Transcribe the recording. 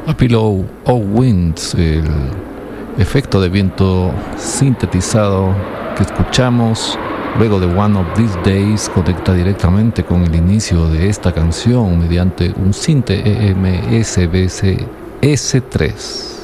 A Pillow of Winds, el efecto de viento sintetizado que escuchamos luego de One of These Days conecta directamente con el inicio de esta canción mediante un sinte EMSBC S3.